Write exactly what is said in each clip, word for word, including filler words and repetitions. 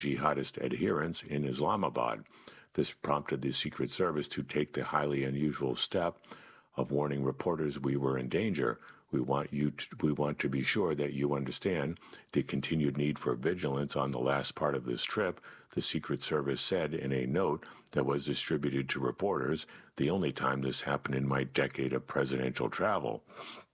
jihadist adherents in Islamabad. This prompted the Secret Service to take the highly unusual step of warning reporters we were in danger. We want you to, we want to be sure that you understand the continued need for vigilance on the last part of this trip, the Secret Service said in a note that was distributed to reporters, the only time this happened in my decade of presidential travel.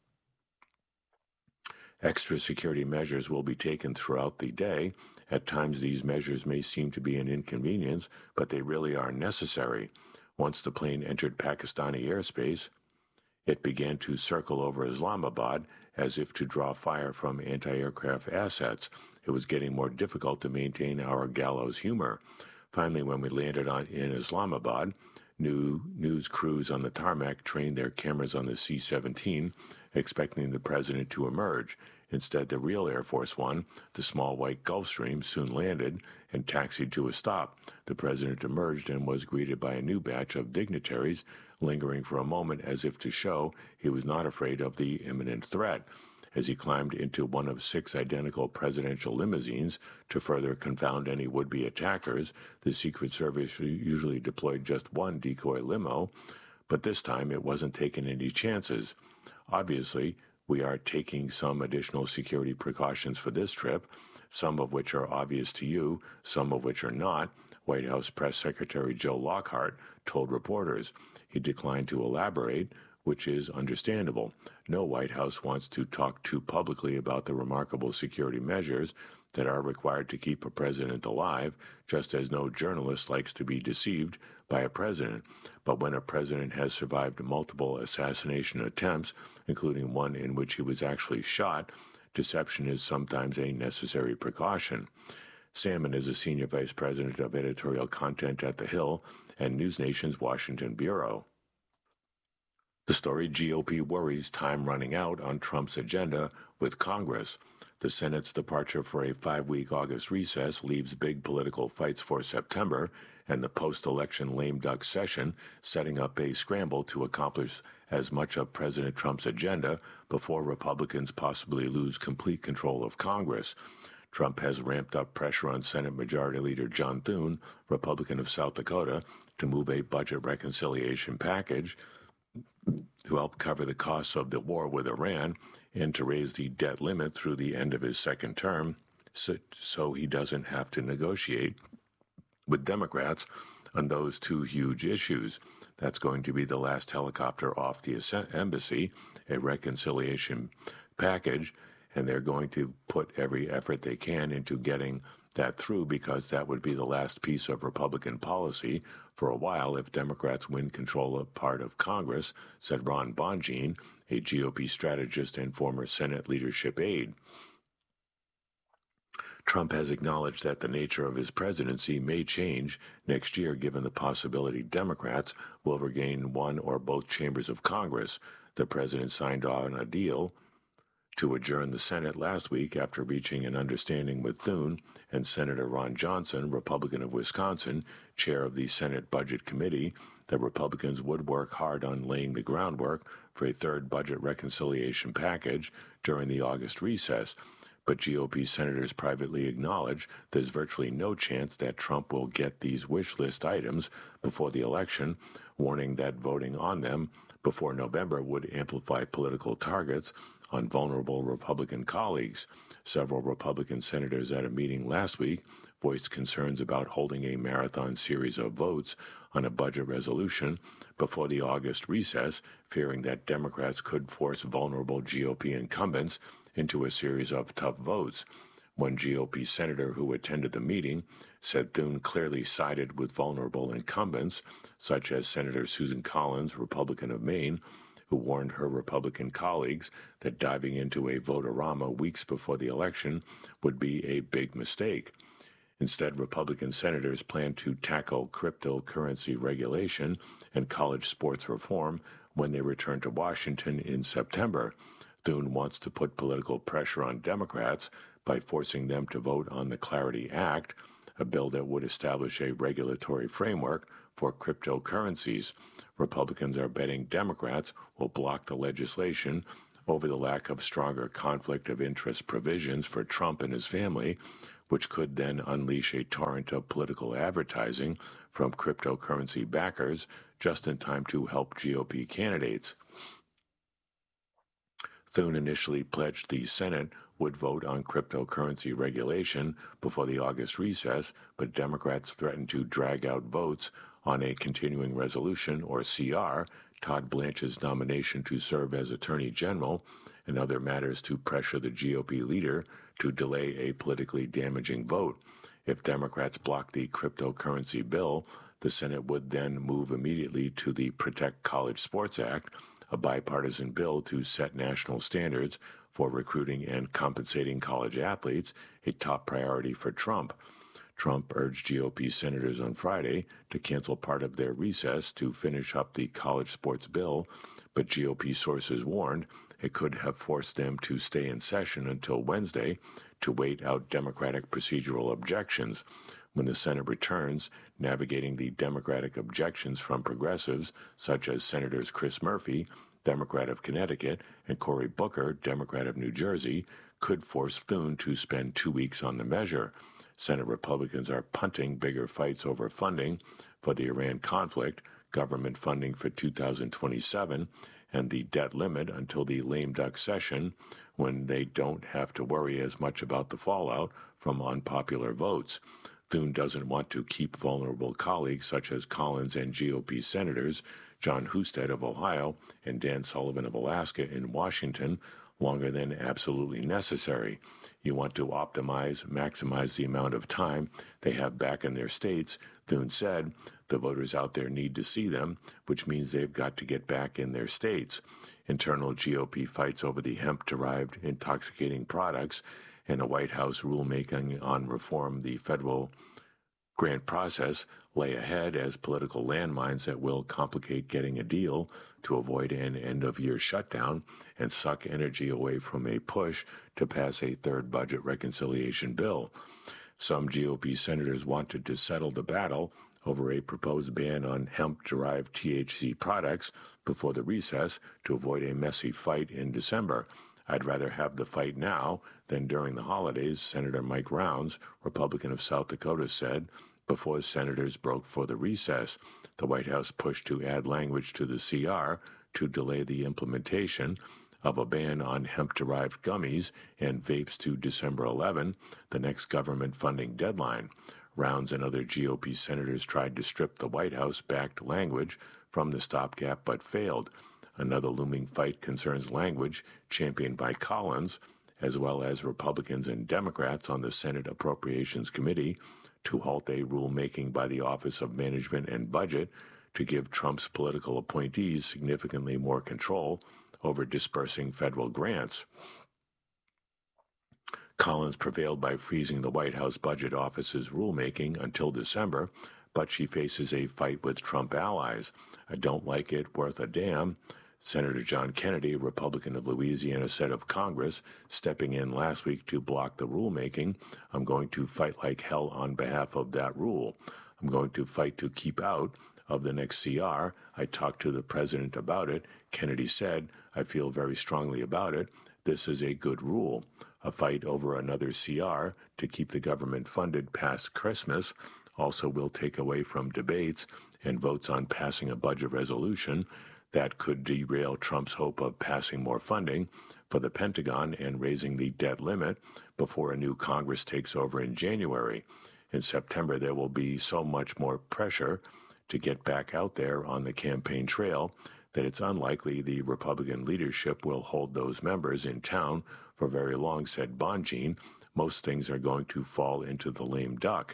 Extra security measures will be taken throughout the day. At times these measures may seem to be an inconvenience, but they really are necessary. Once the plane entered Pakistani airspace, it began to circle over Islamabad as if to draw fire from anti-aircraft assets. It was getting more difficult to maintain our gallows humor. Finally, when we landed on, in Islamabad, new news crews on the tarmac trained their cameras on the C seventeen, expecting the president to emerge. Instead, the real Air Force One, the small white Gulfstream, soon landed and taxied to a stop. The president emerged and was greeted by a new batch of dignitaries, lingering for a moment as if to show he was not afraid of the imminent threat. As he climbed into one of six identical presidential limousines to further confound any would-be attackers, the Secret Service usually deployed just one decoy limo, but this time it wasn't taking any chances. Obviously, we are taking some additional security precautions for this trip, some of which are obvious to you, some of which are not, White House Press Secretary Joe Lockhart told reporters. He declined to elaborate, which is understandable. No White House wants to talk too publicly about the remarkable security measures that are required to keep a president alive, just as no journalist likes to be deceived by a president. But when a president has survived multiple assassination attempts, including one in which he was actually shot, deception is sometimes a necessary precaution. Salmon is a senior vice president of editorial content at The Hill and NewsNation's Washington bureau. The story: G O P worries time running out on Trump's agenda with Congress. The Senate's departure for a five-week August recess leaves big political fights for September and the post-election lame duck session, setting up a scramble to accomplish as much of President Trump's agenda before Republicans possibly lose complete control of Congress. Trump has ramped up pressure on Senate Majority Leader John Thune, Republican of South Dakota, to move a budget reconciliation package to help cover the costs of the war with Iran and to raise the debt limit through the end of his second term so, so he doesn't have to negotiate with Democrats on those two huge issues. That's going to be the last helicopter off the embassy, a reconciliation package, and they're going to put every effort they can into getting that through because that would be the last piece of Republican policy for a while if Democrats win control of part of Congress, said Ron Bonjean, a G O P strategist and former Senate leadership aide. Trump has acknowledged that the nature of his presidency may change next year given the possibility Democrats will regain one or both chambers of Congress. The president signed on a deal to adjourn the Senate last week after reaching an understanding with Thune and Senator Ron Johnson, Republican of Wisconsin, chair of the Senate Budget Committee, that Republicans would work hard on laying the groundwork for a third budget reconciliation package during the August recess. But G O P senators privately acknowledge there's virtually no chance that Trump will get these wish list items before the election, warning that voting on them before November would amplify political targets on vulnerable Republican colleagues. Several Republican senators at a meeting last week voiced concerns about holding a marathon series of votes on a budget resolution before the August recess, fearing that Democrats could force vulnerable G O P incumbents into a series of tough votes. One G O P senator who attended the meeting said Thune clearly sided with vulnerable incumbents, such as Senator Susan Collins, Republican of Maine, who warned her Republican colleagues that diving into a vote-a-rama weeks before the election would be a big mistake. Instead, Republican senators plan to tackle cryptocurrency regulation and college sports reform when they return to Washington in September. Thune wants to put political pressure on Democrats by forcing them to vote on the Clarity Act, a bill that would establish a regulatory framework for cryptocurrencies. Republicans are betting Democrats will block the legislation over the lack of stronger conflict of interest provisions for Trump and his family, which could then unleash a torrent of political advertising from cryptocurrency backers just in time to help G O P candidates. Thune initially pledged the Senate would vote on cryptocurrency regulation before the August recess, but Democrats threatened to drag out votes on a continuing resolution, or C R, Todd Blanche's nomination to serve as Attorney General, and other matters to pressure the G O P leader to delay a politically damaging vote. If Democrats block the cryptocurrency bill, the Senate would then move immediately to the Protect College Sports Act, a bipartisan bill to set national standards for recruiting and compensating college athletes, a top priority for Trump. Trump urged G O P senators on Friday to cancel part of their recess to finish up the college sports bill, but G O P sources warned it could have forced them to stay in session until Wednesday to wait out Democratic procedural objections. When the Senate returns, navigating the Democratic objections from progressives such as Senators Chris Murphy, Democrat of Connecticut, and Cory Booker, Democrat of New Jersey, could force Thune to spend two weeks on the measure. Senate Republicans are punting bigger fights over funding for the Iran conflict, government funding for two thousand twenty-seven, and the debt limit until the lame duck session, when they don't have to worry as much about the fallout from unpopular votes. Thune doesn't want to keep vulnerable colleagues such as Collins and G O P senators John Husted of Ohio and Dan Sullivan of Alaska in Washington longer than absolutely necessary. You want to optimize, maximize the amount of time they have back in their states, Thune said. The voters out there need to see them, which means they've got to get back in their states. Internal G O P fights over the hemp-derived intoxicating products and a White House rulemaking on reform the federal grant process lay ahead as political landmines that will complicate getting a deal to avoid an end-of-year shutdown and suck energy away from a push to pass a third budget reconciliation bill. Some G O P senators wanted to settle the battle over a proposed ban on hemp-derived T H C products before the recess to avoid a messy fight in December. I'd rather have the fight now than during the holidays, Senator Mike Rounds, Republican of South Dakota, said before senators broke for the recess. The White House pushed to add language to the C R to delay the implementation of a ban on hemp-derived gummies and vapes to December eleventh, the next government funding deadline. Rounds and other G O P senators tried to strip the White House-backed language from the stopgap but failed. Another looming fight concerns language championed by Collins, as well as Republicans and Democrats on the Senate Appropriations Committee, to halt a rulemaking by the Office of Management and Budget to give Trump's political appointees significantly more control over dispersing federal grants. Collins prevailed by freezing the White House Budget Office's rulemaking until December, but she faces a fight with Trump allies. I don't like it, worth a damn. Senator John Kennedy, Republican of Louisiana, said of Congress, stepping in last week to block the rulemaking, I'm going to fight like hell on behalf of that rule. I'm going to fight to keep out of the next C R. I talked to the president about it. Kennedy said, I feel very strongly about it. This is a good rule. A fight over another C R to keep the government funded past Christmas also will take away from debates and votes on passing a budget resolution that could derail Trump's hope of passing more funding for the Pentagon and raising the debt limit before a new Congress takes over in January. In September, there will be so much more pressure to get back out there on the campaign trail that it's unlikely the Republican leadership will hold those members in town for very long, said Bonjean. Most things are going to fall into the lame duck.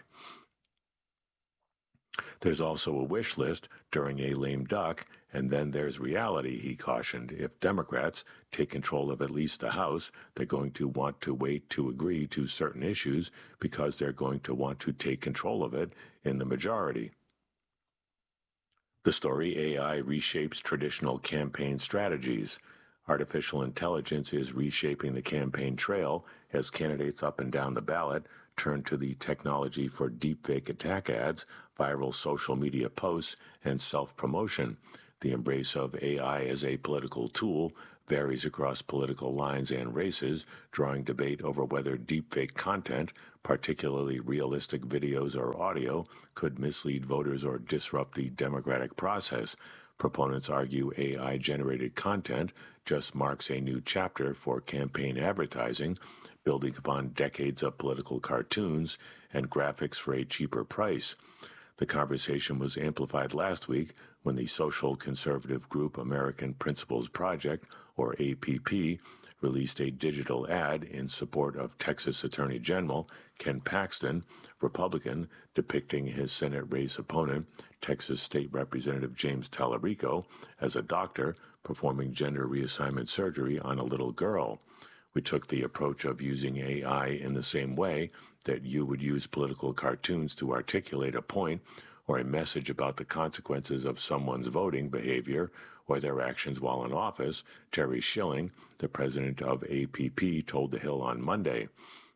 There's also a wish list during a lame duck, and then there's reality, he cautioned. If Democrats take control of at least the House, they're going to want to wait to agree to certain issues because they're going to want to take control of it in the majority. The story, A I reshapes traditional campaign strategies. Artificial intelligence is reshaping the campaign trail as candidates up and down the ballot turn to the technology for deepfake attack ads, viral social media posts, and self-promotion. The embrace of A I as a political tool varies across political lines and races, drawing debate over whether deepfake content, particularly realistic videos or audio, could mislead voters or disrupt the democratic process. Proponents argue A I-generated content just marks a new chapter for campaign advertising, building upon decades of political cartoons and graphics for a cheaper price. The conversation was amplified last week when the social conservative group American Principles Project, or A P P, released a digital ad in support of Texas Attorney General Ken Paxton, Republican, depicting his Senate race opponent, Texas State Representative James Tallarico, as a doctor performing gender reassignment surgery on a little girl. We took the approach of using A I in the same way that you would use political cartoons to articulate a point or a message about the consequences of someone's voting behavior or their actions while in office, Terry Schilling, the president of A P P, told The Hill on Monday.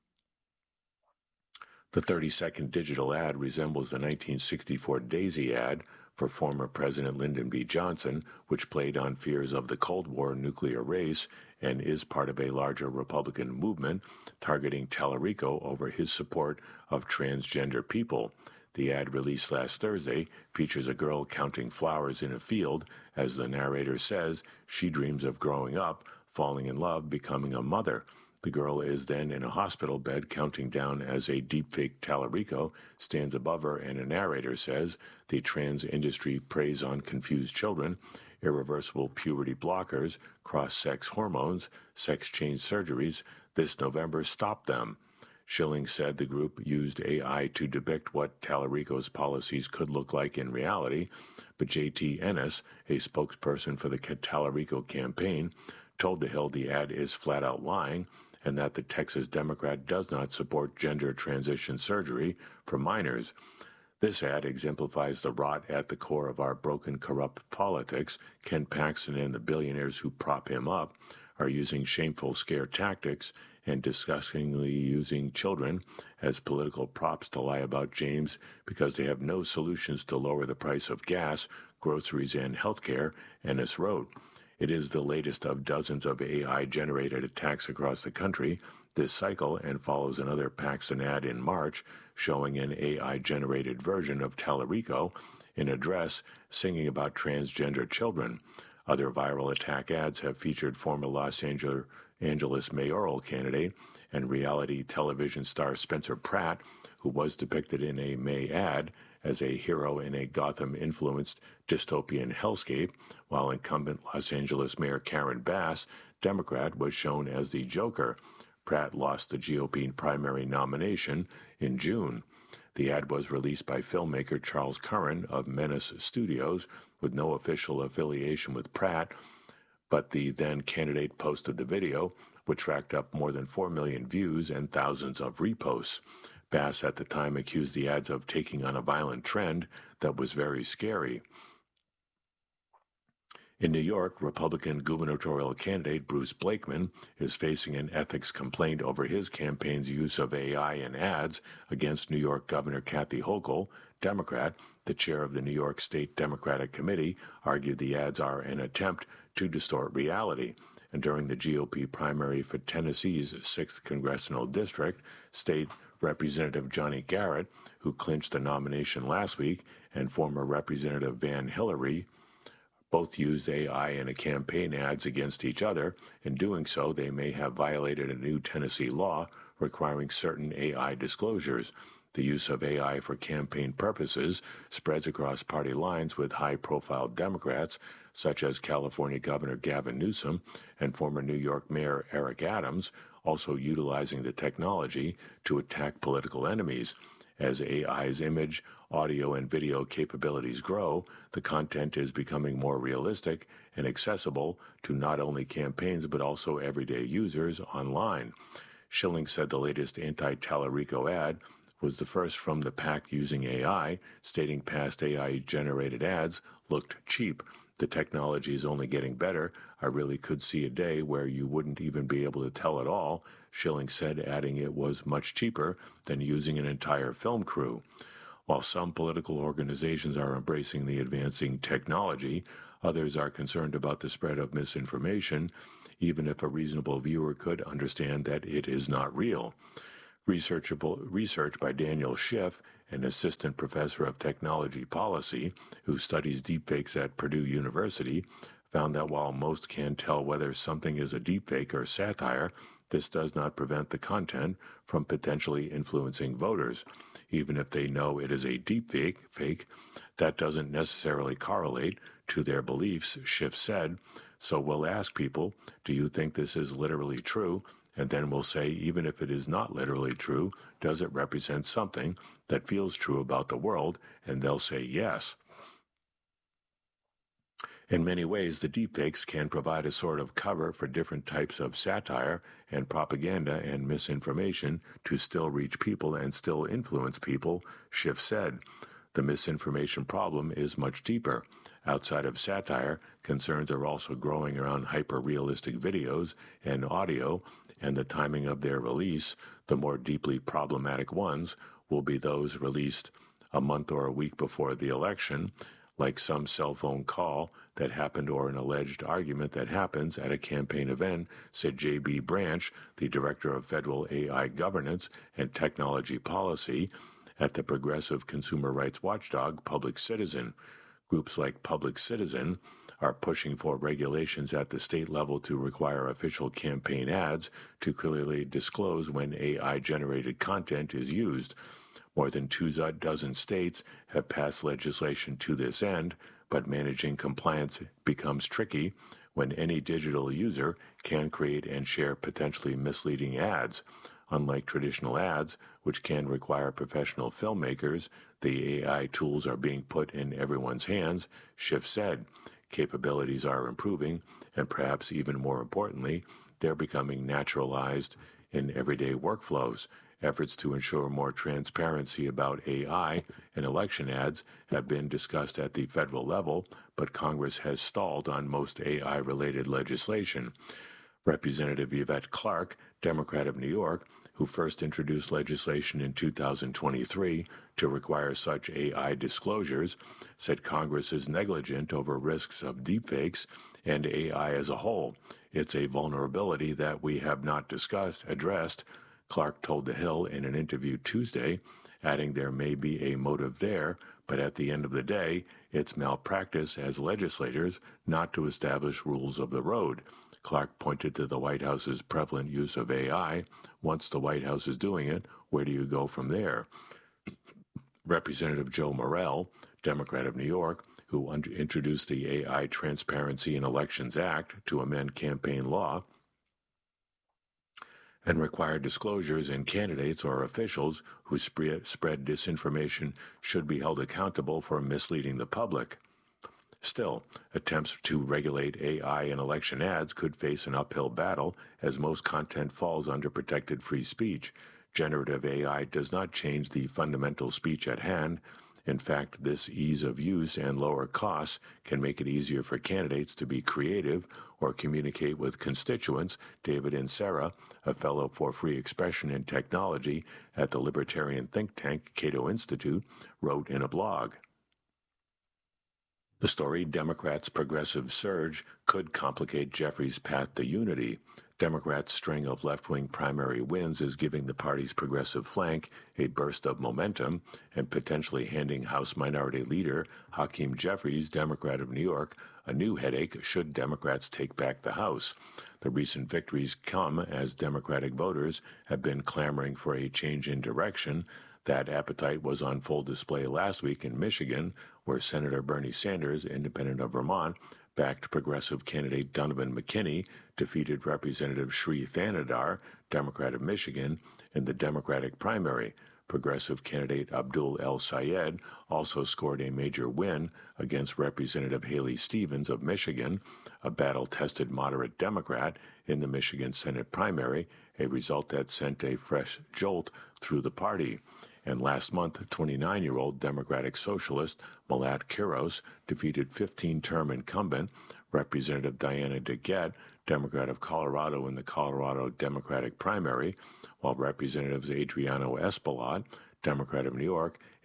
The thirty-second digital ad resembles the nineteen sixty-four Daisy ad for former President Lyndon B. Johnson, which played on fears of the Cold War nuclear race and is part of a larger Republican movement targeting Tallarico over his support of transgender people. The ad, released last Thursday, features a girl counting flowers in a field. As the narrator says, she dreams of growing up, falling in love, becoming a mother. The girl is then in a hospital bed counting down as a deepfake Tallarico stands above her, and a narrator says the trans industry preys on confused children, irreversible puberty blockers, cross-sex hormones, sex change surgeries. This November, stop them. Schilling said the group used A I to depict what Tallarico's policies could look like in reality, but J T Ennis, a spokesperson for the Tallarico campaign, told The Hill the ad is flat-out lying and that the Texas Democrat does not support gender transition surgery for minors. This ad exemplifies the rot at the core of our broken, corrupt politics. Ken Paxton and the billionaires who prop him up are using shameful scare tactics and disgustingly using children as political props to lie about James because they have no solutions to lower the price of gas, groceries, and health care, Ennis wrote. It is the latest of dozens of A I-generated attacks across the country this cycle and follows another Paxton ad in March showing an A I-generated version of Tallarico in a dress singing about transgender children. Other viral attack ads have featured former Los Angeles mayoral candidate and reality television star Spencer Pratt, who was depicted in a May ad as a hero in a Gotham-influenced dystopian hellscape, while incumbent Los Angeles Mayor Karen Bass, Democrat, was shown as the Joker. Pratt lost the G O P primary nomination in June. The ad was released by filmmaker Charles Curran of Menace Studios, with no official affiliation with Pratt, but the then candidate posted the video, which racked up more than four million views and thousands of reposts. Bass at the time accused the ads of taking on a violent trend that was very scary. In New York, Republican gubernatorial candidate Bruce Blakeman is facing an ethics complaint over his campaign's use of A I in ads against New York Governor Kathy Hochul. Democrat, the chair of the New York State Democratic Committee, argued the ads are an attempt to distort reality. And during the G O P primary for Tennessee's sixth Congressional District, State Representative Johnny Garrett, who clinched the nomination last week, and former Representative Van Hillary both used A I in a campaign ads against each other. In doing so, they may have violated a new Tennessee law requiring certain A I disclosures. The use of A I for campaign purposes spreads across party lines, with high-profile Democrats such as California Governor Gavin Newsom and former New York Mayor Eric Adams also utilizing the technology to attack political enemies. As A I's image, audio, and video capabilities grow, the content is becoming more realistic and accessible to not only campaigns but also everyday users online. Schilling said the latest anti-Tallarico ad was the first from the pack using A I, stating past A I-generated ads looked cheap. The technology is only getting better. I really could see a day where you wouldn't even be able to tell at all, Schilling said, adding it was much cheaper than using an entire film crew. While some political organizations are embracing the advancing technology, others are concerned about the spread of misinformation, even if a reasonable viewer could understand that it is not real. Researchable, research by Daniel Schiff, an assistant professor of technology policy who studies deepfakes at Purdue University, found that while most can tell whether something is a deepfake or satire, this does not prevent the content from potentially influencing voters. Even if they know it is a deepfake, fake, that doesn't necessarily correlate to their beliefs, Schiff said. So we'll ask people, do you think this is literally true? And then we'll say, even if it is not literally true, does it represent something that feels true about the world? And they'll say yes. In many ways, the deepfakes can provide a sort of cover for different types of satire and propaganda and misinformation to still reach people and still influence people, Schiff said. The misinformation problem is much deeper. Outside of satire, concerns are also growing around hyper-realistic videos and audio, and the timing of their release, the more deeply problematic ones, will be those released a month or a week before the election, like some cell phone call that happened or an alleged argument that happens at a campaign event, said J B Branch, the Director of Federal A I Governance and Technology Policy at the progressive consumer rights watchdog Public Citizen. Groups like Public Citizen are pushing for regulations at the state level to require official campaign ads to clearly disclose when A I-generated content is used. More than two dozen states have passed legislation to this end, but managing compliance becomes tricky when any digital user can create and share potentially misleading ads. Unlike traditional ads, which can require professional filmmakers, the A I tools are being put in everyone's hands, Schiff said. Capabilities are improving, and perhaps even more importantly, they're becoming naturalized in everyday workflows. Efforts to ensure more transparency about A I and election ads have been discussed at the federal level, but Congress has stalled on most A I-related legislation. Representative Yvette Clarke, Democrat of New York, who first introduced legislation in two thousand twenty-three to require such A I disclosures, said Congress is negligent over risks of deepfakes and A I as a whole. It's a vulnerability that we have not discussed, addressed, Clarke told The Hill in an interview Tuesday, adding there may be a motive there, but at the end of the day, it's malpractice as legislators not to establish rules of the road. Clarke pointed to the White House's prevalent use of A I. Once the White House is doing it, where do you go from there? Representative Joe Morell, Democrat of New York, who un- introduced the A I Transparency in Elections Act to amend campaign law and require disclosures, and candidates or officials who spread, spread disinformation should be held accountable for misleading the public. Still, attempts to regulate A I in election ads could face an uphill battle as most content falls under protected free speech. Generative A I does not change the fundamental speech at hand. In fact, this ease of use and lower costs can make it easier for candidates to be creative or communicate with constituents, David Insera, a fellow for free expression and technology at the libertarian think tank Cato Institute, wrote in a blog. The story, Democrats' progressive surge, could complicate Jeffries' path to unity. Democrats' string of left-wing primary wins is giving the party's progressive flank a burst of momentum and potentially handing House Minority Leader Hakeem Jeffries, Democrat of New York, a new headache should Democrats take back the House. The recent victories come as Democratic voters have been clamoring for a change in direction. That appetite was on full display last week in Michigan, where Senator Bernie Sanders, independent of Vermont, backed progressive candidate Donovan McKinney, defeated Representative Sri Thanadar, Democrat of Michigan, in the Democratic primary. Progressive candidate Abdul El Sayed also scored a major win against Representative Haley Stevens of Michigan, a battle-tested moderate Democrat in the Michigan Senate primary, a result that sent a fresh jolt through the party. And last month, twenty-nine-year-old Democratic Socialist Malat Qiros defeated fifteen-term incumbent Representative Diana DeGette, Democrat of Colorado, in the Colorado Democratic primary, while Representatives Adriano Espaillat, Democrat of New York,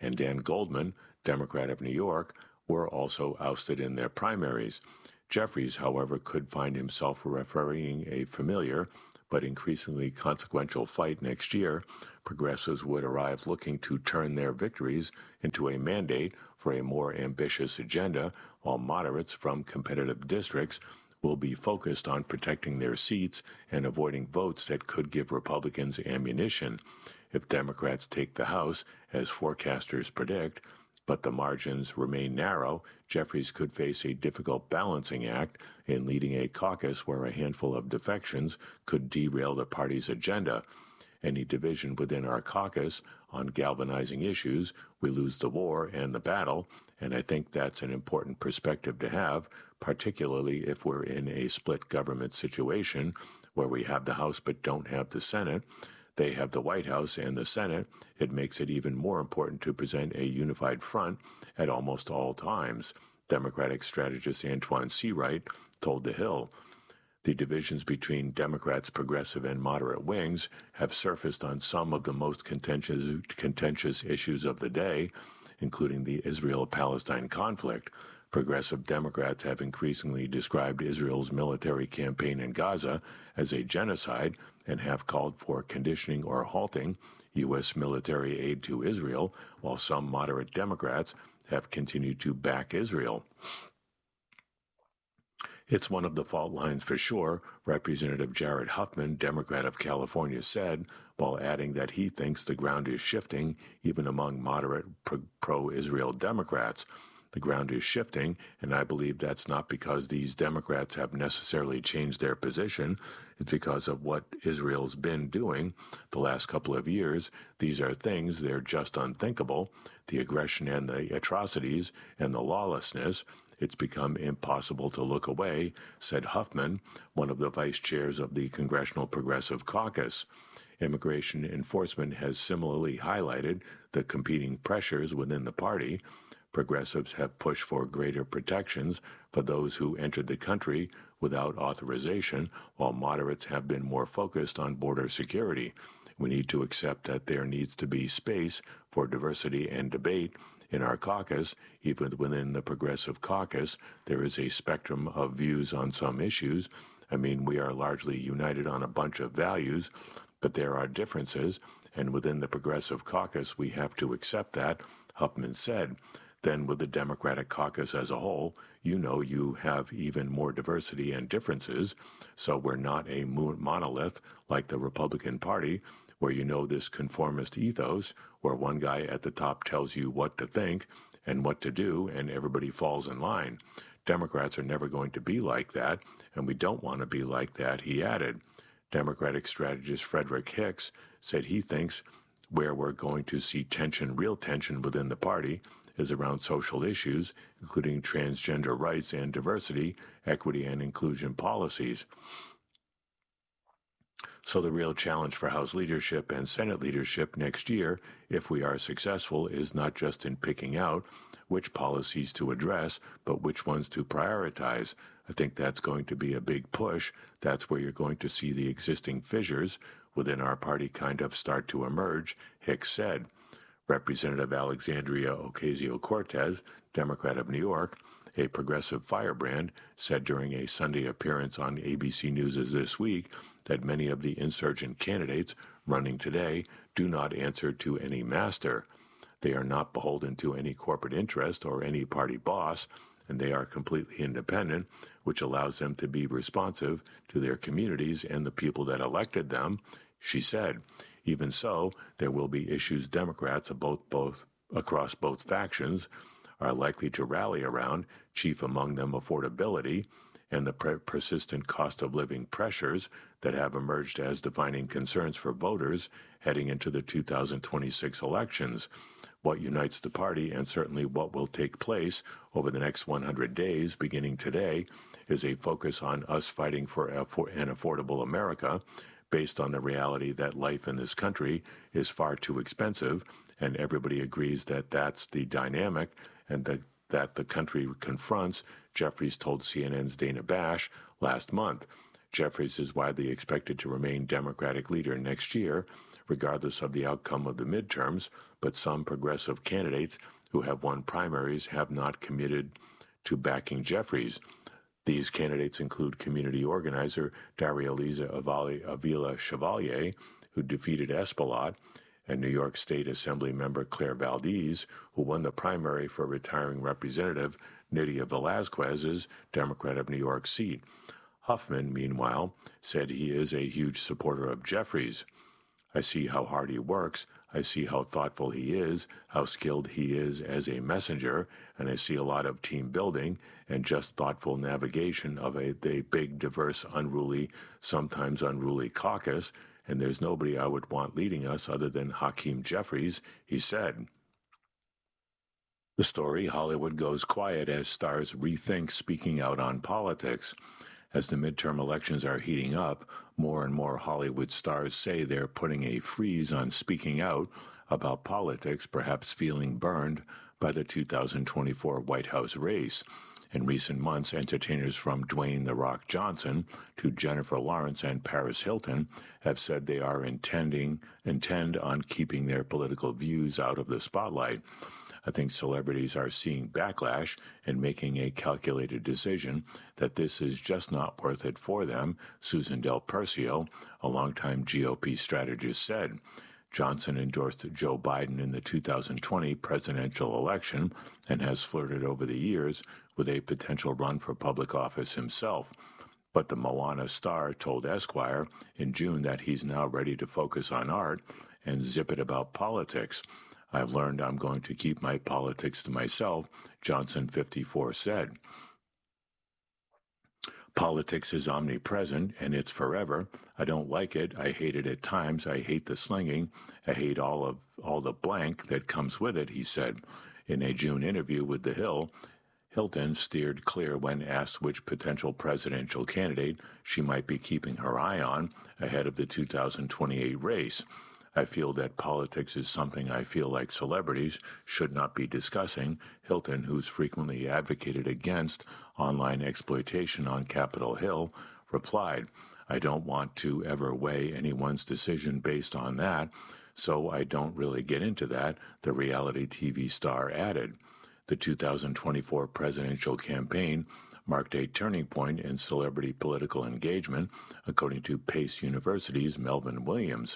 and Dan Goldman, Democrat of New York, were also ousted in their primaries. Jeffries, however, could find himself refereeing a familiar but increasingly consequential fight next year. Progressives would arrive looking to turn their victories into a mandate for a more ambitious agenda, while moderates from competitive districts will be focused on protecting their seats and avoiding votes that could give Republicans ammunition. If Democrats take the House, as forecasters predict, but the margins remain narrow, Jeffries could face a difficult balancing act in leading a caucus where a handful of defections could derail the party's agenda. Any division within our caucus on galvanizing issues, we lose the war and the battle, and I think that's an important perspective to have, particularly if we're in a split government situation where we have the House but don't have the Senate. They have the White House and the Senate. It makes it even more important to present a unified front at almost all times, Democratic strategist Antoine Seawright told The Hill. The divisions between Democrats' progressive and moderate wings have surfaced on some of the most contentious, contentious issues of the day, including the Israel-Palestine conflict. Progressive Democrats have increasingly described Israel's military campaign in Gaza as a genocide and have called for conditioning or halting U S military aid to Israel, while some moderate Democrats have continued to back Israel. It's one of the fault lines for sure, Representative Jared Huffman, Democrat of California, said, while adding that he thinks the ground is shifting even among moderate pro-Israel Democrats. The ground is shifting, and I believe that's not because these Democrats have necessarily changed their position. It's because of what Israel's been doing the last couple of years. These are things, they're just unthinkable. The aggression and the atrocities and the lawlessness. It's become impossible to look away, said Huffman, one of the vice chairs of the Congressional Progressive Caucus. Immigration enforcement has similarly highlighted the competing pressures within the party. Progressives have pushed for greater protections for those who entered the country without authorization, while moderates have been more focused on border security. We need to accept that there needs to be space for diversity and debate. In our caucus, even within the Progressive Caucus, there is a spectrum of views on some issues. I mean, we are largely united on a bunch of values, but there are differences, and within the Progressive Caucus, we have to accept that, Huffman said. Then with the Democratic caucus as a whole, you know you have even more diversity and differences, so we're not a monolith like the Republican Party, where you know this conformist ethos, where one guy at the top tells you what to think and what to do, and everybody falls in line. Democrats are never going to be like that, and we don't want to be like that, he added. Democratic strategist Frederick Hicks said he thinks where we're going to see tension, real tension within the party, is around social issues, including transgender rights and diversity, equity and inclusion policies. So the real challenge for House leadership and Senate leadership next year, if we are successful, is not just in picking out which policies to address, but which ones to prioritize. I think that's going to be a big push. That's where you're going to see the existing fissures within our party kind of start to emerge, Hicks said. Representative Alexandria Ocasio-Cortez, Democrat of New York, a progressive firebrand, said during a Sunday appearance on A B C News This Week that many of the insurgent candidates running today do not answer to any master. They are not beholden to any corporate interest or any party boss, and they are completely independent, which allows them to be responsive to their communities and the people that elected them, she said. Even so, there will be issues Democrats of both, both across both factions are likely to rally around, chief among them affordability and the per- persistent cost of living pressures that have emerged as defining concerns for voters heading into the two thousand twenty-six elections. What unites the party, and certainly what will take place over the next one hundred days, beginning today, is a focus on us fighting for, a, for an affordable America, based on the reality that life in this country is far too expensive, and everybody agrees that that's the dynamic and that, that the country confronts, Jeffries told C N N's Dana Bash last month. Jeffries is widely expected to remain Democratic leader next year, regardless of the outcome of the midterms, but some progressive candidates who have won primaries have not committed to backing Jeffries. These candidates include community organizer Daria-Liza Avila Chevalier, who defeated Espelot, and New York State Assembly member Claire Valdez, who won the primary for retiring Representative Nydia Velázquez's Democrat of New York seat. Huffman, meanwhile, said he is a huge supporter of Jeffries. I see how hard he works, I see how thoughtful he is, how skilled he is as a messenger, and I see a lot of team building and just thoughtful navigation of a, a big, diverse, unruly, sometimes unruly caucus, and there's nobody I would want leading us other than Hakeem Jeffries, he said. The story, Hollywood goes quiet as stars rethink speaking out on politics. As the midterm elections are heating up, more and more Hollywood stars say they're putting a freeze on speaking out about politics, perhaps feeling burned by the two thousand twenty-four White House race. In recent months, entertainers from Dwayne "The Rock" Johnson to Jennifer Lawrence and Paris Hilton have said they are intending intend on keeping their political views out of the spotlight. I think celebrities are seeing backlash and making a calculated decision that this is just not worth it for them, Susan Del Percio, a longtime G O P strategist, said. Johnson endorsed Joe Biden in the two thousand twenty presidential election and has flirted over the years with a potential run for public office himself. But the Moana star told Esquire in June that he's now ready to focus on art and zip it about politics. I've learned I'm going to keep my politics to myself, Johnson, fifty-four, said. Politics is omnipresent, and it's forever. I don't like it. I hate it at times. I hate the slinging. I hate all of all the blank that comes with it, he said. In a June interview with The Hill, Hilton steered clear when asked which potential presidential candidate she might be keeping her eye on ahead of the two thousand twenty-eight race. I feel that politics is something I feel like celebrities should not be discussing, Hilton, who's frequently advocated against online exploitation on Capitol Hill, replied, I don't want to ever weigh anyone's decision based on that, so I don't really get into that, the reality T V star added. The two thousand twenty-four presidential campaign marked a turning point in celebrity political engagement, according to Pace University's Melvin Williams.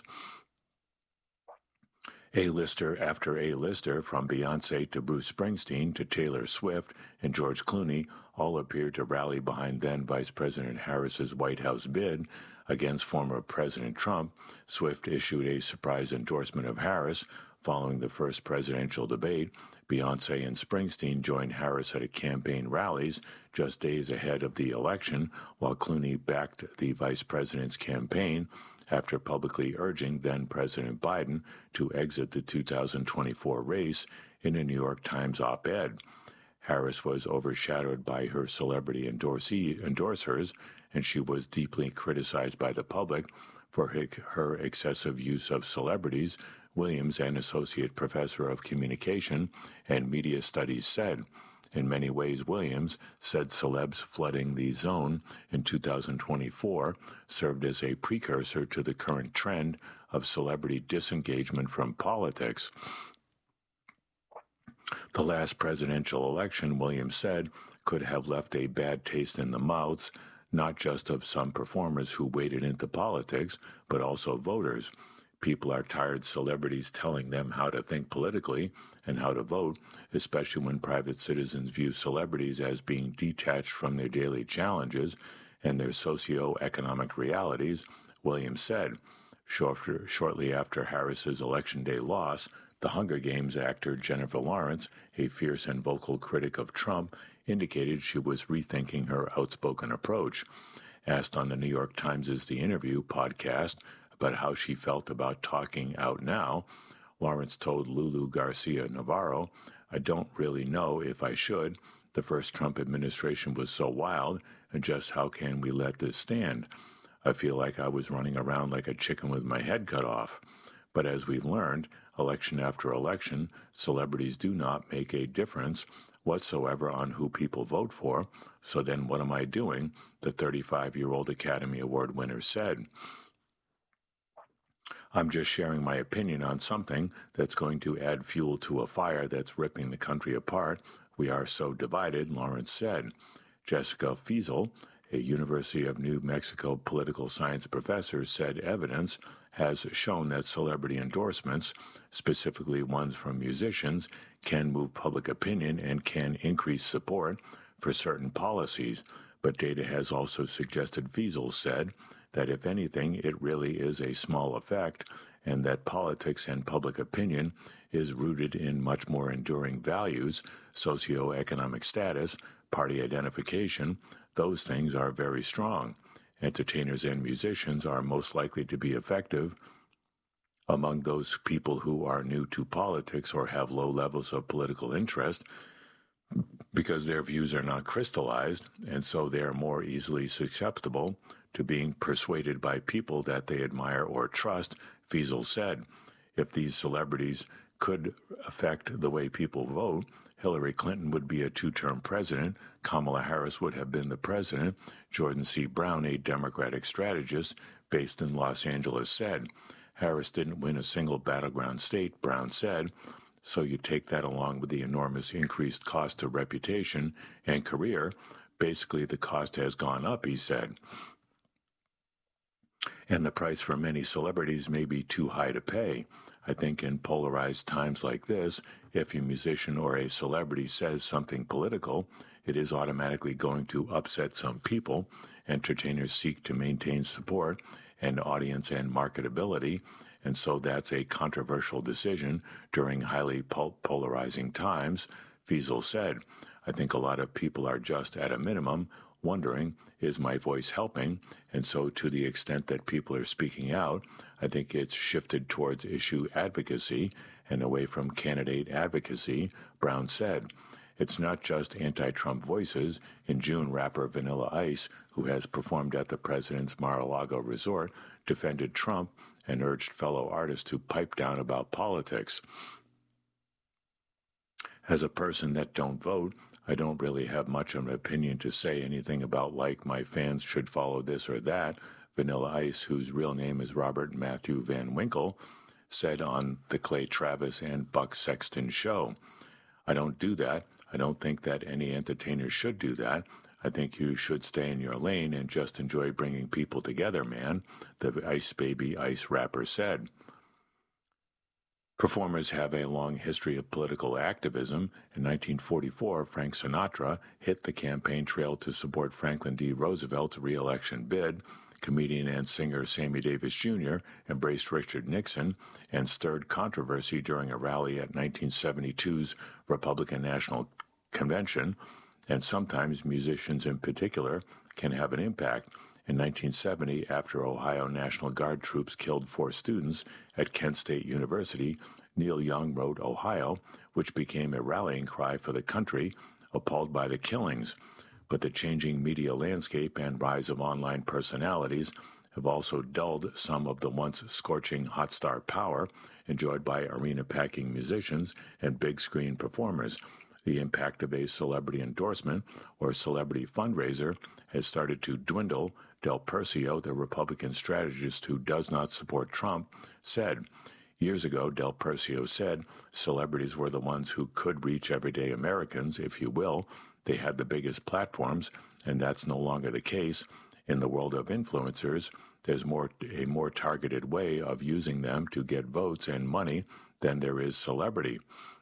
A-lister after A-lister, from Beyoncé to Bruce Springsteen to Taylor Swift and George Clooney, all appeared to rally behind then-Vice President Harris's White House bid against former President Trump. Swift issued a surprise endorsement of Harris following the first presidential debate. Beyoncé and Springsteen joined Harris at a campaign rallies just days ahead of the election, while Clooney backed the vice president's campaign after publicly urging then-President Biden to exit the two thousand twenty-four race in a New York Times op-ed. Harris was overshadowed by her celebrity endorsee, endorsers, and she was deeply criticized by the public for her, her excessive use of celebrities, Williams, an associate professor of communication and media studies, said. In many ways, Williams said celebs flooding the zone in two thousand twenty-four served as a precursor to the current trend of celebrity disengagement from politics. The last presidential election, Williams said, could have left a bad taste in the mouths, not just of some performers who waded into politics, but also voters. People are tired of celebrities telling them how to think politically and how to vote, especially when private citizens view celebrities as being detached from their daily challenges and their socio-economic realities, Williams said. Shortly after Harris's Election Day loss, the Hunger Games actor Jennifer Lawrence, a fierce and vocal critic of Trump, indicated she was rethinking her outspoken approach. Asked on the New York Times' The Interview podcast about how she felt about talking out now, Lawrence told Lulu Garcia Navarro, I don't really know if I should. The first Trump administration was so wild, and just how can we let this stand? I feel like I was running around like a chicken with my head cut off. But as we've learned, election after election, celebrities do not make a difference whatsoever on who people vote for. So then what am I doing? The thirty-five-year-old Academy Award winner said. I'm just sharing my opinion on something that's going to add fuel to a fire that's ripping the country apart. We are so divided, Lawrence said. Jessica Fiesel, a University of New Mexico political science professor, said evidence has shown that celebrity endorsements, specifically ones from musicians, can move public opinion and can increase support for certain policies. But data has also suggested, Fiesel said, that if anything, it really is a small effect, and that politics and public opinion is rooted in much more enduring values, socioeconomic status, party identification. Those things are very strong. Entertainers and musicians are most likely to be effective among those people who are new to politics or have low levels of political interest because their views are not crystallized, and so they are more easily susceptible to being persuaded by people that they admire or trust, Fiesel said. If these celebrities could affect the way people vote, Hillary Clinton would be a two-term president, Kamala Harris would have been the president, Jordan C. Brown, a Democratic strategist based in Los Angeles, said. Harris didn't win a single battleground state, Brown said, so you take that along with the enormous increased cost of reputation and career. Basically, the cost has gone up, he said. And the price for many celebrities may be too high to pay. I think in polarized times like this, if a musician or a celebrity says something political, it is automatically going to upset some people. Entertainers seek to maintain support and audience and marketability, and so that's a controversial decision during highly pol- polarizing times, Fiesel said. I think a lot of people are just at a minimum wondering, is my voice helping? And so to the extent that people are speaking out, I think it's shifted towards issue advocacy and away from candidate advocacy, Brown said. It's not just anti-Trump voices. In June, rapper Vanilla Ice, who has performed at the president's Mar-a-Lago resort, defended Trump and urged fellow artists to pipe down about politics. As a person that don't vote, I don't really have much of an opinion to say anything about like my fans should follow this or that, Vanilla Ice, whose real name is Robert Matthew Van Winkle, said on the Clay Travis and Buck Sexton show. I don't do that. I don't think that any entertainer should do that. I think you should stay in your lane and just enjoy bringing people together, man, the Ice Baby Ice rapper said. Performers have a long history of political activism. In nineteen forty-four, Frank Sinatra hit the campaign trail to support Franklin D. Roosevelt's re-election bid. Comedian and singer Sammy Davis Junior embraced Richard Nixon and stirred controversy during a rally at nineteen seventy-two's Republican National Convention, and sometimes musicians in particular can have an impact. In nineteen seventy, after Ohio National Guard troops killed four students at Kent State University, Neil Young wrote Ohio, which became a rallying cry for the country, appalled by the killings. But the changing media landscape and rise of online personalities have also dulled some of the once scorching hot star power enjoyed by arena-packing musicians and big-screen performers. The impact of a celebrity endorsement or celebrity fundraiser has started to dwindle, Del Percio, the Republican strategist who does not support Trump, said. Years ago, Del Percio said celebrities were the ones who could reach everyday Americans, if you will. They had the biggest platforms, and that's no longer the case. In the world of influencers, there's more a more targeted way of using them to get votes and money than there is celebrity.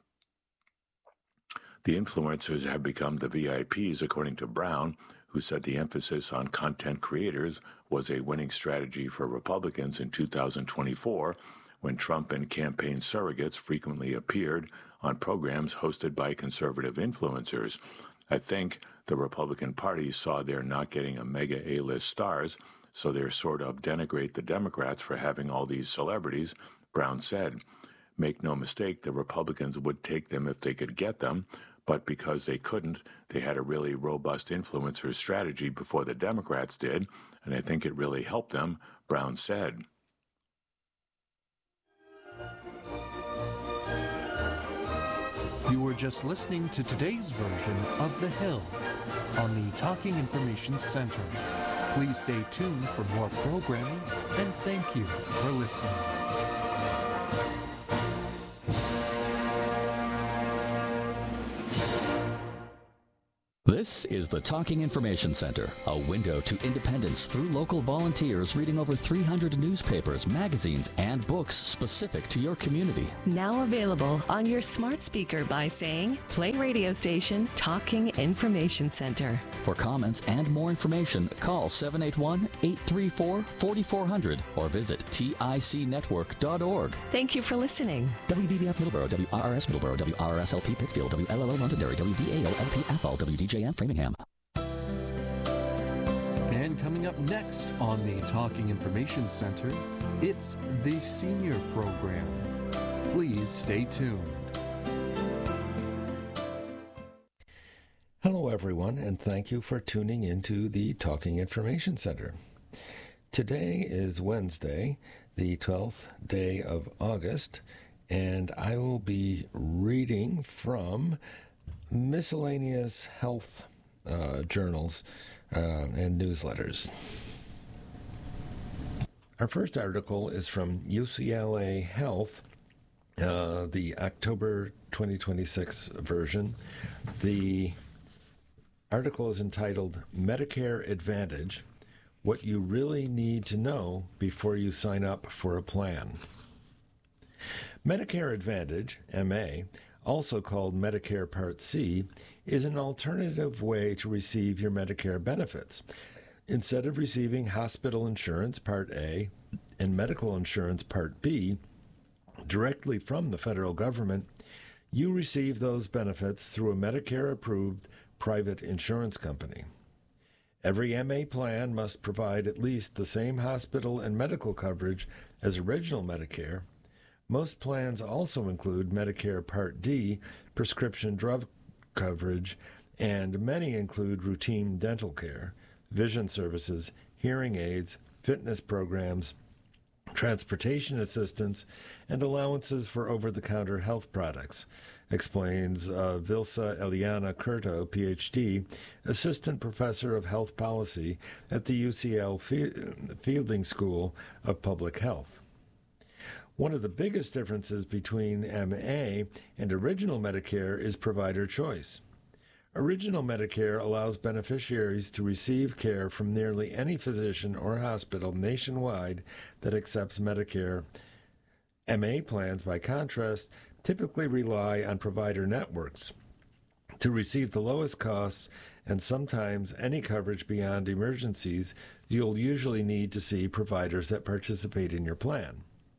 The influencers have become the V I Ps, according to Brown, who said the emphasis on content creators was a winning strategy for Republicans in two thousand twenty-four, when Trump and campaign surrogates frequently appeared on programs hosted by conservative influencers. I think the Republican Party saw they're not getting a mega A-list stars, so they're sort of denigrate the Democrats for having all these celebrities, Brown said. Make no mistake, the Republicans would take them if they could get them, but because they couldn't, they had a really robust influencer strategy before the Democrats did, and I think it really helped them, Brown said. You were just listening to today's version of The Hill on the Talking Information Center. Please stay tuned for more programming, and thank you for listening. This is the Talking Information Center, a window to independence through local volunteers reading over three hundred newspapers, magazines, and books specific to your community. Now available on your smart speaker by saying, play radio station Talking Information Center. For comments and more information, call seven eight one, eight three four, four four zero zero or visit tic network dot org. Thank you for listening. W V B F Middleborough, W R R S Middleborough, W R R S L P Pittsfield, W L L O Londonderry, W V A O L P Athol, W D J M Framingham. And coming up next on the Talking Information Center, it's the Senior Program. Please stay tuned. Hello, everyone, and thank you for tuning into the Talking Information Center. Today is Wednesday, the twelfth day of August, and I will be reading from miscellaneous health uh, journals uh, and newsletters. Our first article is from U C L A Health, uh, the October twenty twenty-six version. The article is entitled Medicare Advantage, What You Really Need to Know Before You Sign Up for a Plan. Medicare Advantage, M A, also called Medicare Part C, is an alternative way to receive your Medicare benefits. Instead of receiving hospital insurance Part A and medical insurance Part B directly from the federal government, you receive those benefits through a Medicare-approved private insurance company. Every M A plan must provide at least the same hospital and medical coverage as original Medicare. Most plans also include Medicare Part D prescription drug coverage, and many include routine dental care, vision services, hearing aids, fitness programs, transportation assistance, and allowances for over-the-counter health products, explains uh, Vilsa Eliana Curto, P H D, Assistant Professor of Health Policy at the U C L Fielding School of Public Health. One of the biggest differences between M A and original Medicare is provider choice. Original Medicare allows beneficiaries to receive care from nearly any physician or hospital nationwide that accepts Medicare. M A plans, by contrast, typically rely on provider networks to receive the lowest costs and sometimes any coverage beyond emergencies. You'll usually need to see providers that participate in your plan.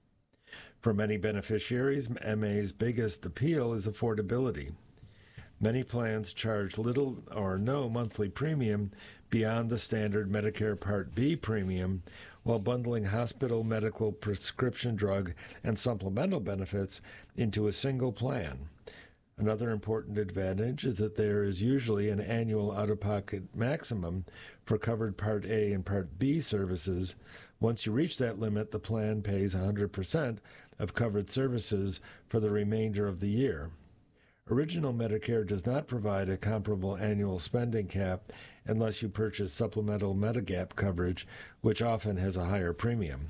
For many beneficiaries, M A's biggest appeal is affordability. Many plans charge little or no monthly premium beyond the standard Medicare Part B premium, while bundling hospital, medical, prescription drug, and supplemental benefits into a single plan. Another important advantage is that there is usually an annual out-of-pocket maximum for covered Part A and Part B services. Once you reach that limit, the plan pays one hundred percent of covered services for the remainder of the year. Original Medicare does not provide a comparable annual spending cap unless you purchase supplemental Medigap coverage, which often has a higher premium.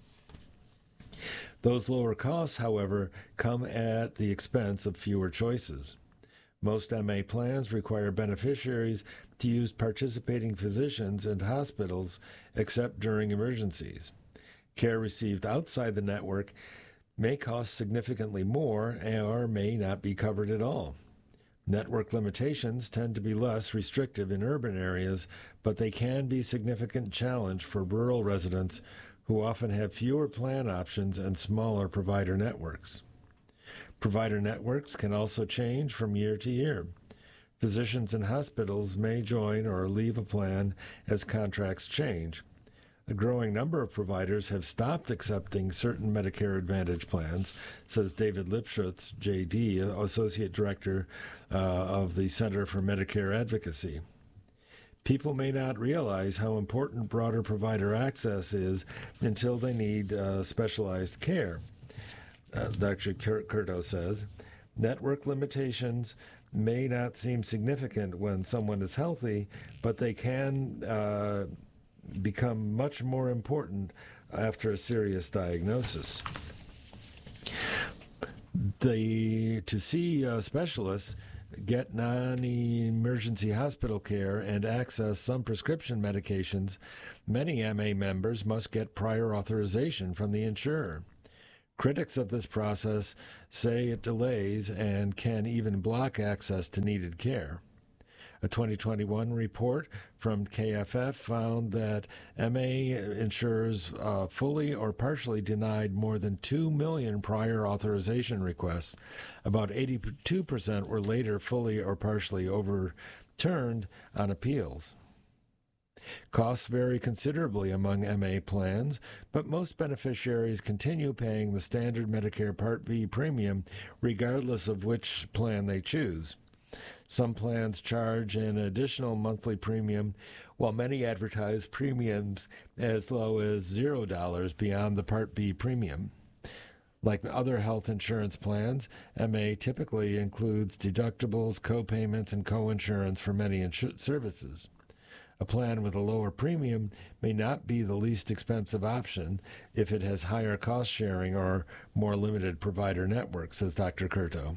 Those lower costs, however, come at the expense of fewer choices. Most M A plans require beneficiaries to use participating physicians and hospitals except during emergencies. Care received outside the network may cost significantly more or may not be covered at all. Network limitations tend to be less restrictive in urban areas, but they can be a significant challenge for rural residents who often have fewer plan options and smaller provider networks. Provider networks can also change from year to year. Physicians and hospitals may join or leave a plan as contracts change. A growing number of providers have stopped accepting certain Medicare Advantage plans, says David Lipschutz, J D, Associate Director uh, of the Center for Medicare Advocacy. People may not realize how important broader provider access is until they need uh, specialized care, uh, Doctor Curto says. Network limitations may not seem significant when someone is healthy, but they can uh, become much more important after a serious diagnosis. The, to see a specialist, get non-emergency hospital care, and access some prescription medications, many M A members must get prior authorization from the insurer. Critics of this process say it delays and can even block access to needed care. A twenty twenty-one report from K F F found that M A insurers uh, fully or partially denied more than two million prior authorization requests. About eighty-two percent were later fully or partially overturned on appeals. Costs vary considerably among M A plans, but most beneficiaries continue paying the standard Medicare Part B premium regardless of which plan they choose. Some plans charge an additional monthly premium, while many advertise premiums as low as zero dollars beyond the Part B premium. Like other health insurance plans, M A typically includes deductibles, co-payments, and co-insurance for many insu- services. A plan with a lower premium may not be the least expensive option if it has higher cost sharing or more limited provider networks, says Doctor Curto.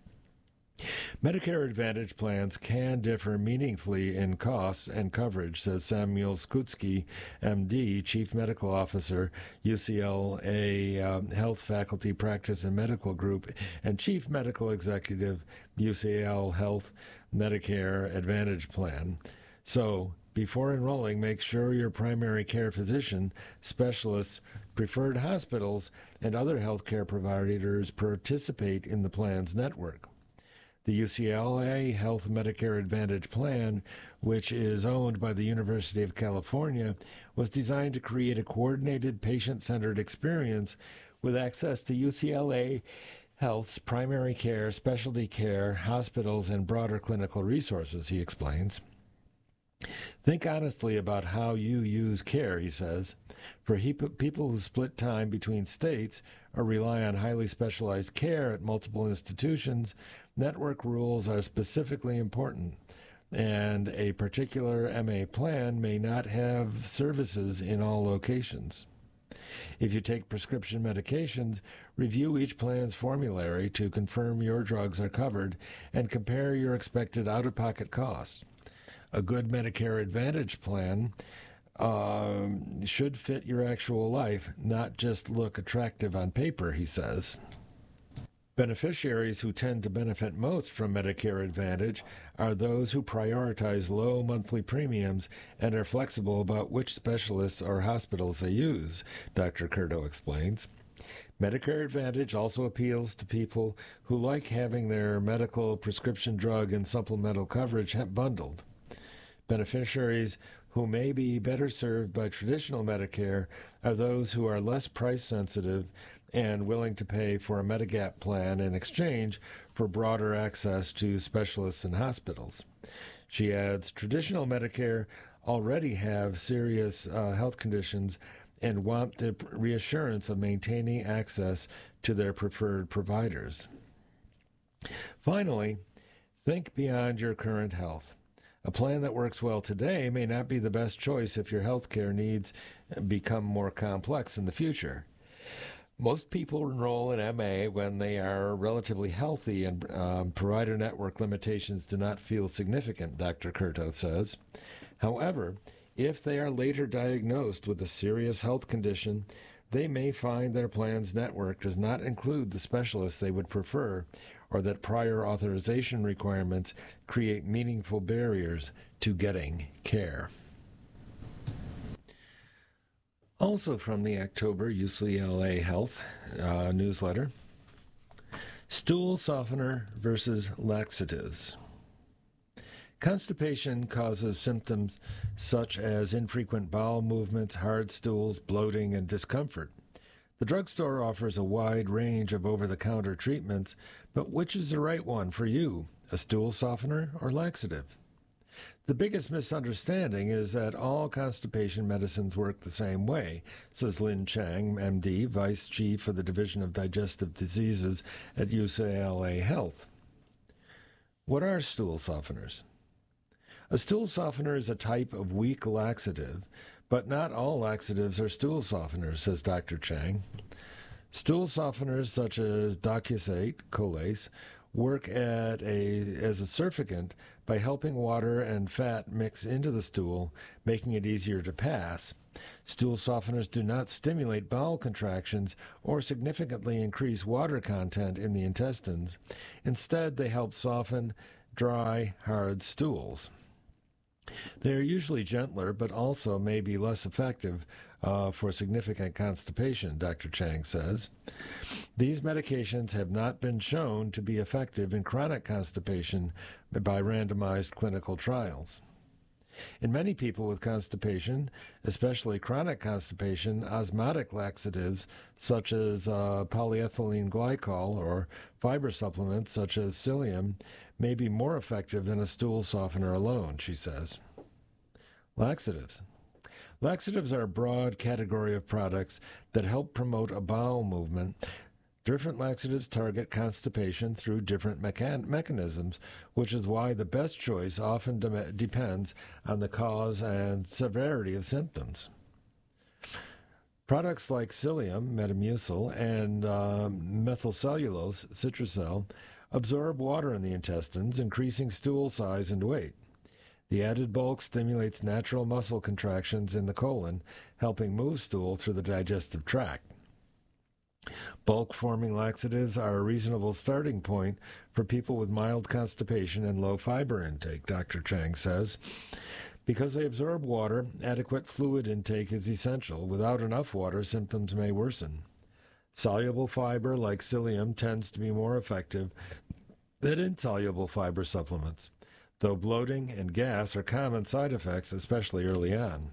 Medicare Advantage plans can differ meaningfully in costs and coverage, says Samuel Skutsky, M D, Chief Medical Officer, U C L A um, Health Faculty Practice and Medical Group, and Chief Medical Executive, U C L Health Medicare Advantage Plan. So, before enrolling, make sure your primary care physician, specialists, preferred hospitals, and other healthcare providers participate in the plan's network. The U C L A Health Medicare Advantage Plan, which is owned by the University of California, was designed to create a coordinated, patient-centered experience with access to U C L A Health's primary care, specialty care, hospitals, and broader clinical resources, he explains. Think honestly about how you use care, he says. For he, people who split time between states or rely on highly specialized care at multiple institutions, network rules are specifically important, and a particular M A plan may not have services in all locations. If you take prescription medications, review each plan's formulary to confirm your drugs are covered and compare your expected out-of-pocket costs. A good Medicare Advantage plan uh, should fit your actual life, not just look attractive on paper, he says. Beneficiaries who tend to benefit most from Medicare Advantage are those who prioritize low monthly premiums and are flexible about which specialists or hospitals they use, Doctor Curto explains. Medicare Advantage also appeals to people who like having their medical, prescription drug, and supplemental coverage bundled. Beneficiaries who may be better served by traditional Medicare are those who are less price-sensitive and willing to pay for a Medigap plan in exchange for broader access to specialists and hospitals. She adds, traditional Medicare already have serious uh, health conditions and want the reassurance of maintaining access to their preferred providers. Finally, think beyond your current health. A plan that works well today may not be the best choice if your health care needs become more complex in the future. Most people enroll in M A when they are relatively healthy and um, provider network limitations do not feel significant, Doctor Curto says. However, if they are later diagnosed with a serious health condition, they may find their plan's network does not include the specialists they would prefer, or that prior authorization requirements create meaningful barriers to getting care. Also from the October U C L A Health uh, newsletter, stool softener versus laxatives. Constipation causes symptoms such as infrequent bowel movements, hard stools, bloating, and discomfort. The drugstore offers a wide range of over-the-counter treatments, but which is the right one for you, a stool softener or laxative? The biggest misunderstanding is that all constipation medicines work the same way, says Lin Chang, M D, Vice Chief for the Division of Digestive Diseases at U C L A Health. What are stool softeners? A stool softener is a type of weak laxative, but not all laxatives are stool softeners, says Doctor Chang. Stool softeners such as docusate, Colace, work at a, as a surfactant by helping water and fat mix into the stool, making it easier to pass. Stool softeners do not stimulate bowel contractions or significantly increase water content in the intestines. Instead, they help soften dry, hard stools. They are usually gentler, but also may be less effective uh, for significant constipation, Doctor Chang says. These medications have not been shown to be effective in chronic constipation by randomized clinical trials. In many people with constipation, especially chronic constipation, osmotic laxatives such as uh, polyethylene glycol or fiber supplements such as psyllium may be more effective than a stool softener alone, she says. Laxatives. Laxatives are a broad category of products that help promote a bowel movement. Different laxatives target constipation through different mechan- mechanisms, which is why the best choice often de- depends on the cause and severity of symptoms. Products like psyllium, Metamucil, and uh, methylcellulose, Citracel, absorb water in the intestines, increasing stool size and weight. The added bulk stimulates natural muscle contractions in the colon, helping move stool through the digestive tract. Bulk-forming laxatives are a reasonable starting point for people with mild constipation and low fiber intake, Doctor Chang says. Because they absorb water, adequate fluid intake is essential. Without enough water, symptoms may worsen. Soluble fiber, like psyllium, tends to be more effective than insoluble fiber supplements, though bloating and gas are common side effects, especially early on.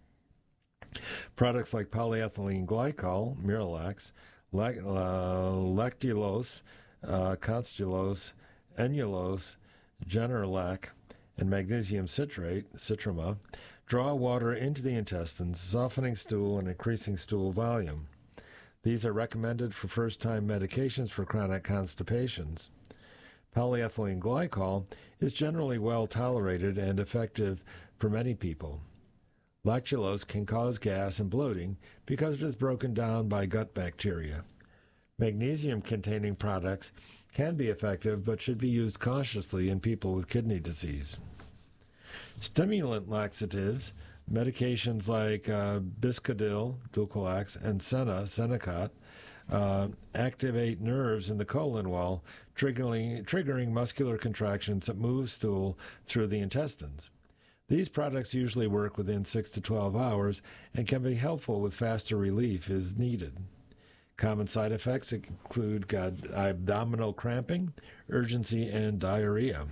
Products like polyethylene glycol, Miralax, lac- uh, lactulose, uh, constulose, enulose, Generlac, and magnesium citrate, Citrama, draw water into the intestines, softening stool and increasing stool volume. These are recommended for first-time medications for chronic constipations. Polyethylene glycol is generally well tolerated and effective for many people. Lactulose can cause gas and bloating because it is broken down by gut bacteria. Magnesium-containing products can be effective but should be used cautiously in people with kidney disease. Stimulant laxatives, medications like uh, Biscadil, Dulcolax, and Senna, Senecot, uh, activate nerves in the colon wall, triggering, triggering muscular contractions that move stool through the intestines. These products usually work within six to twelve hours and can be helpful with faster relief as needed. Common side effects include abdominal cramping, urgency, and diarrhea.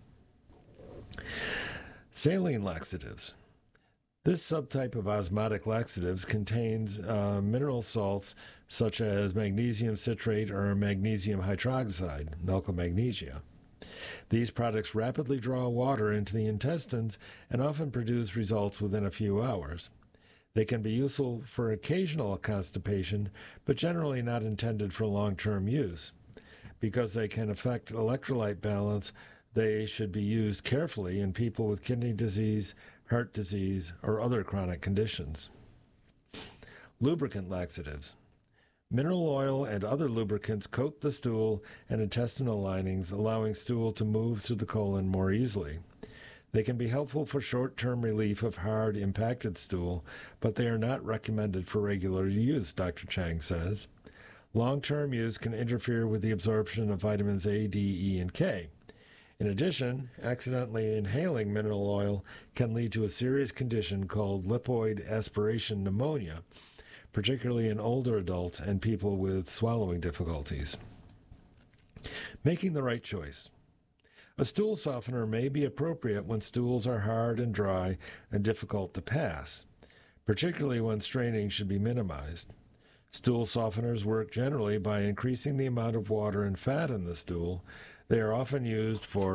Saline laxatives. This subtype of osmotic laxatives contains uh, mineral salts such as magnesium citrate or magnesium hydroxide, nalcomagnesia. These products rapidly draw water into the intestines and often produce results within a few hours. They can be useful for occasional constipation, but generally not intended for long-term use. Because they can affect electrolyte balance, they should be used carefully in people with kidney disease, heart disease, or other chronic conditions. Lubricant laxatives. Mineral oil and other lubricants coat the stool and intestinal linings, allowing stool to move through the colon more easily. They can be helpful for short-term relief of hard, impacted stool, but they are not recommended for regular use, Doctor Chang says. Long-term use can interfere with the absorption of vitamins A, D, E, and K. In addition, accidentally inhaling mineral oil can lead to a serious condition called lipoid aspiration pneumonia, particularly in older adults and people with swallowing difficulties. Making the right choice. A stool softener may be appropriate when stools are hard and dry and difficult to pass, particularly when straining should be minimized. Stool softeners work generally by increasing the amount of water and fat in the stool. They are often used for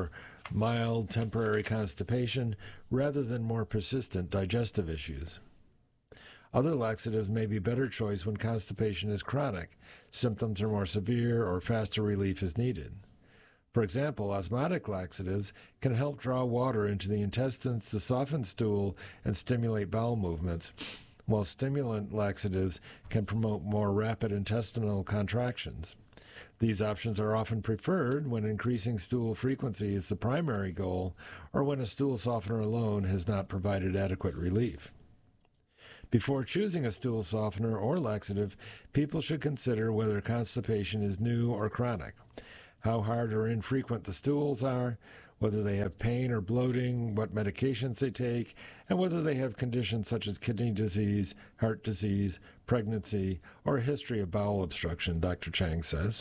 mild temporary constipation rather than more persistent digestive issues. Other laxatives may be a better choice when constipation is chronic, symptoms are more severe, or faster relief is needed. For example, osmotic laxatives can help draw water into the intestines to soften stool and stimulate bowel movements, while stimulant laxatives can promote more rapid intestinal contractions. These options are often preferred when increasing stool frequency is the primary goal or when a stool softener alone has not provided adequate relief. Before choosing a stool softener or laxative, people should consider whether constipation is new or chronic, how hard or infrequent the stools are, whether they have pain or bloating, what medications they take, and whether they have conditions such as kidney disease, heart disease, pregnancy, or a history of bowel obstruction, Doctor Chang says.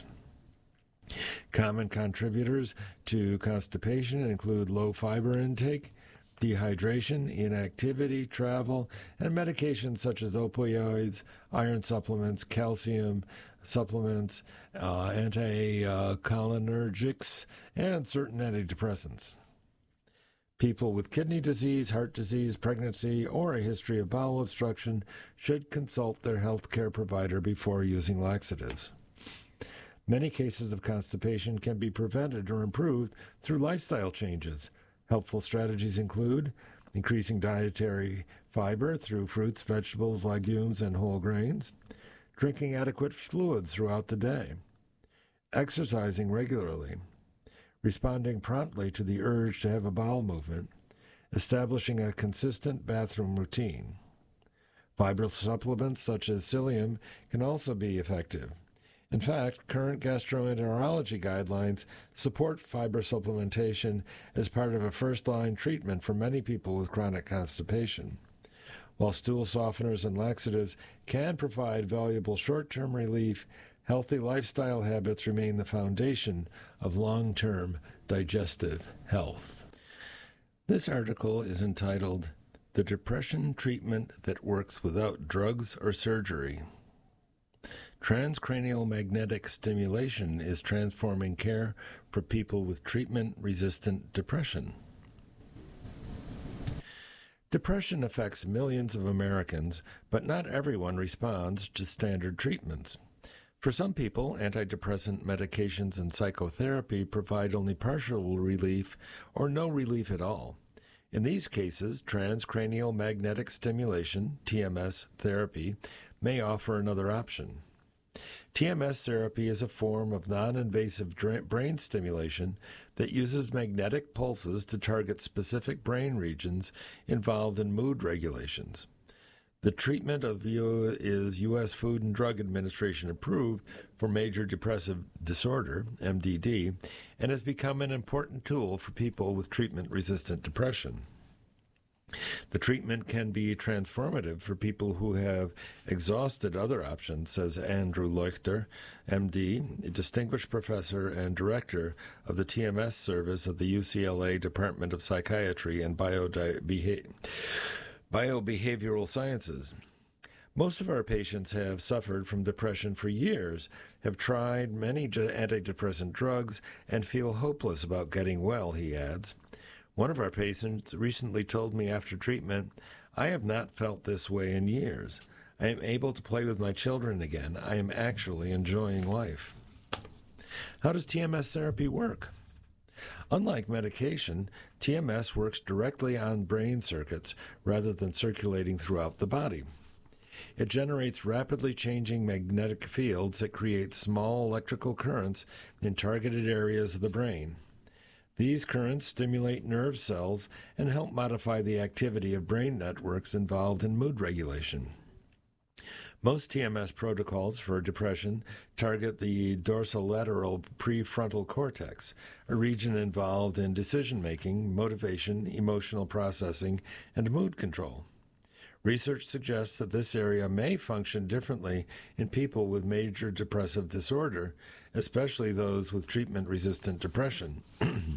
Common contributors to constipation include low fiber intake, dehydration, inactivity, travel, and medications such as opioids, iron supplements, calcium supplements, uh, anticholinergics, and certain antidepressants. People with kidney disease, heart disease, pregnancy, or a history of bowel obstruction should consult their health care provider before using laxatives. Many cases of constipation can be prevented or improved through lifestyle changes. Helpful strategies include increasing dietary fiber through fruits, vegetables, legumes, and whole grains, drinking adequate fluids throughout the day, exercising regularly, responding promptly to the urge to have a bowel movement, establishing a consistent bathroom routine. Fiber supplements such as psyllium can also be effective. In fact, current gastroenterology guidelines support fiber supplementation as part of a first-line treatment for many people with chronic constipation. While stool softeners and laxatives can provide valuable short-term relief, healthy lifestyle habits remain the foundation of long-term digestive health. This article is entitled, "The Depression Treatment That Works Without Drugs or Surgery." Transcranial magnetic stimulation is transforming care for people with treatment-resistant depression. Depression affects millions of Americans, but not everyone responds to standard treatments. For some people, antidepressant medications and psychotherapy provide only partial relief or no relief at all. In these cases, transcranial magnetic stimulation, T M S therapy, may offer another option. T M S therapy is a form of non-invasive brain stimulation that uses magnetic pulses to target specific brain regions involved in mood regulations. The treatment of U- is U S Food and Drug Administration approved for major depressive disorder, M D D, and has become an important tool for people with treatment-resistant depression. The treatment can be transformative for people who have exhausted other options, says Andrew Leuchter, M D, a distinguished professor and director of the T M S service of the U C L A Department of Psychiatry and Biobeha- Biobehavioral Sciences. Most of our patients have suffered from depression for years, have tried many antidepressant drugs, and feel hopeless about getting well, he adds. One of our patients recently told me after treatment, "I have not felt this way in years. I am able to play with my children again. I am actually enjoying life." How does T M S therapy work? Unlike medication, T M S works directly on brain circuits rather than circulating throughout the body. It generates rapidly changing magnetic fields that create small electrical currents in targeted areas of the brain. These currents stimulate nerve cells and help modify the activity of brain networks involved in mood regulation. Most T M S protocols for depression target the dorsolateral prefrontal cortex, a region involved in decision-making, motivation, emotional processing, and mood control. Research suggests that this area may function differently in people with major depressive disorder, especially those with treatment-resistant depression.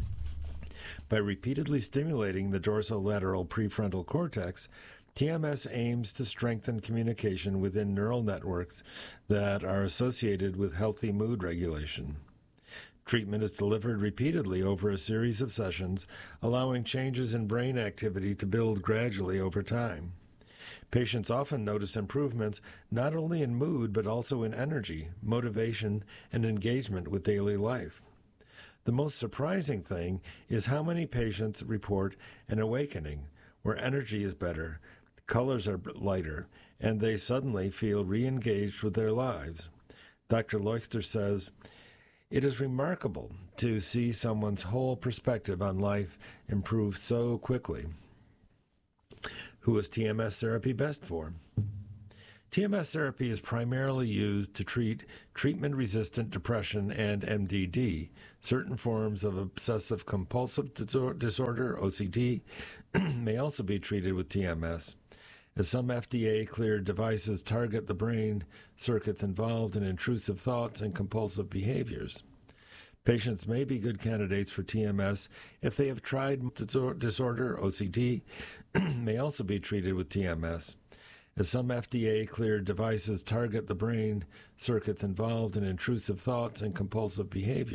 By repeatedly stimulating the dorsolateral prefrontal cortex, T M S aims to strengthen communication within neural networks that are associated with healthy mood regulation. Treatment is delivered repeatedly over a series of sessions, allowing changes in brain activity to build gradually over time. Patients often notice improvements not only in mood but also in energy, motivation, and engagement with daily life. The most surprising thing is how many patients report an awakening, where energy is better, colors are lighter, and they suddenly feel re-engaged with their lives. Doctor Leuchter says, "It is remarkable to see someone's whole perspective on life improve so quickly." Who is T M S therapy best for? T M S therapy is primarily used to treat treatment-resistant depression and M D D. Certain forms of obsessive-compulsive disorder, O C D, may also be treated with T M S. As some F D A-cleared devices target the brain circuits involved in intrusive thoughts and compulsive behaviors. Patients may be good candidates for T M S if they have tried disorder, O C D, may also be treated with T M S. As some F D A-cleared devices target the brain circuits involved in intrusive thoughts and compulsive behavior.